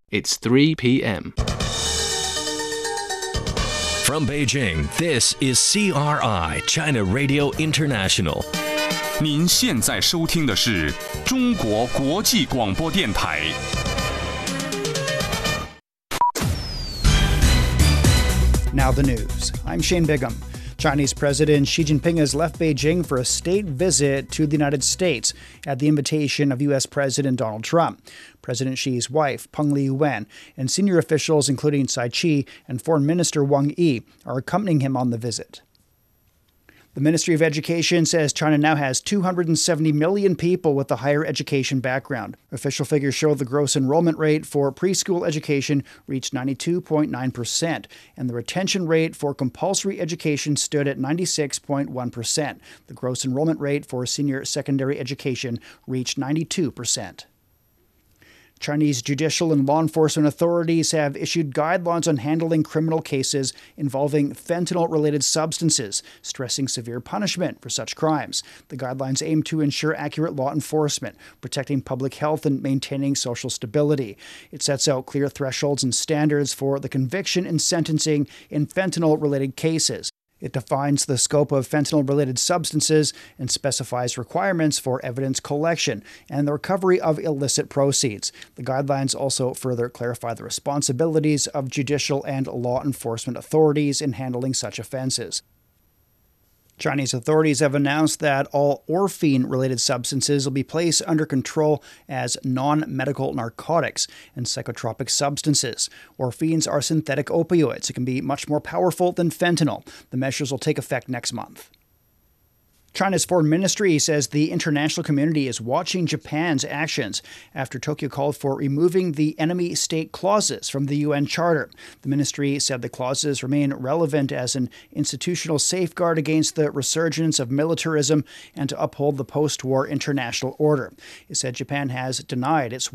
It's 3 p.m. From Beijing, this is CRI, China Radio International. 您现在收听的是中国国际广播电台。 Now the news. I'm Shane Bigham. Chinese President Xi Jinping has left Beijing for a state visit to the United States at the invitation of U.S. President Donald Trump. President Xi's wife, Peng Liyuan, and senior officials including Cai Qi and Foreign Minister Wang Yi are accompanying him on the visit. The Ministry of Education says China now has 270 million people with a higher education background. Official figures show the gross enrollment rate for preschool education reached 92.9%, and the retention rate for compulsory education stood at 96.1%. The gross enrollment rate for senior secondary education reached 92%. Chinese judicial and law enforcement authorities have issued guidelines on handling criminal cases involving fentanyl-related substances, stressing severe punishment for such crimes. The guidelines aim to ensure accurate law enforcement, protecting public health and maintaining social stability. It sets out clear thresholds and standards for the conviction and sentencing in fentanyl-related cases. It defines the scope of fentanyl-related substances and specifies requirements for evidence collection and the recovery of illicit proceeds. The guidelines also further clarify the responsibilities of judicial and law enforcement authorities in handling such offenses. Chinese authorities have announced that all orphine-related substances will be placed under control as non-medical narcotics and psychotropic substances. Orphines are synthetic opioids. It can be much more powerful than fentanyl. The measures will take effect next month. China's foreign ministry says the international community is watching Japan's actions after Tokyo called for removing the enemy state clauses from the UN Charter. The ministry said the clauses remain relevant as an institutional safeguard against the resurgence of militarism and to uphold the post-war international order. It said Japan has denied its